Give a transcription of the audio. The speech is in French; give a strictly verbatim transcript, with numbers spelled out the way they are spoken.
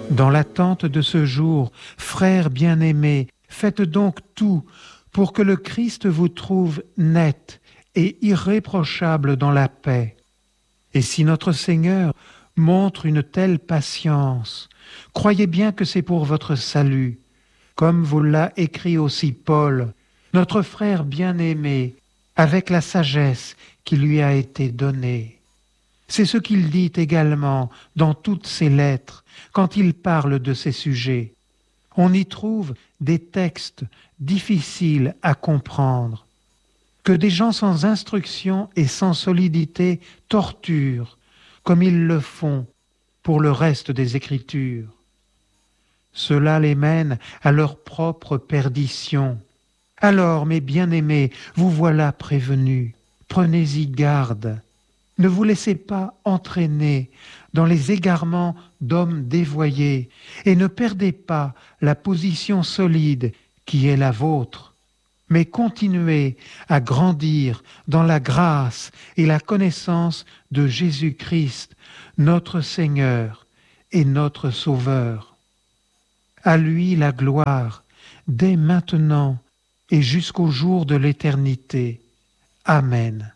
Dans l'attente de ce jour, frères bien-aimés, faites donc tout pour que le Christ vous trouve net et irréprochable dans la paix. Et si notre Seigneur montre une telle patience, croyez bien que c'est pour votre salut, comme vous l'a écrit aussi Paul, notre frère bien-aimé, avec la sagesse qui lui a été donnée. C'est ce qu'il dit également dans toutes ses lettres quand il parle de ces sujets. On y trouve des textes difficiles à comprendre, que des gens sans instruction et sans solidité torturent, comme ils le font pour le reste des Écritures. Cela les mène à leur propre perdition. Alors, mes bien-aimés, vous voilà prévenus. Prenez-y garde. Ne vous laissez pas entraîner dans les égarements d'hommes dévoyés et ne perdez pas la position solide qui est la vôtre, mais continuez à grandir dans la grâce et la connaissance de Jésus-Christ, notre Seigneur et notre Sauveur. À lui la gloire, dès maintenant et jusqu'au jour de l'éternité. Amen.